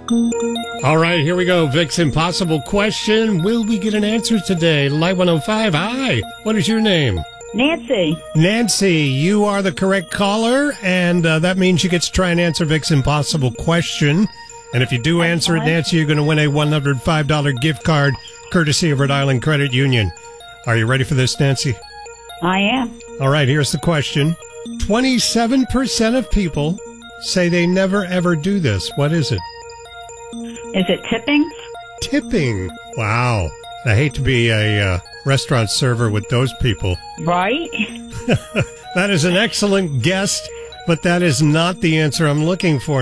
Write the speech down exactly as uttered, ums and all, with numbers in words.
All right, here we go. Vic's impossible question. Will we get an answer today? Light one oh five, hi. What is your name? Nancy. Nancy, you are the correct caller, and uh, that means you get to try and answer Vic's impossible question. And if you do answer it, Nancy, you're going to win a one hundred five dollars gift card courtesy of Rhode Island Credit Union. Are you ready for this, Nancy? I am. All right, here's the question. twenty-seven percent of people say they never ever do this. What is it? Is it tipping? Tipping. Wow. I hate to be a uh, restaurant server with those people. Right? That is an excellent guess, but that is not the answer I'm looking for.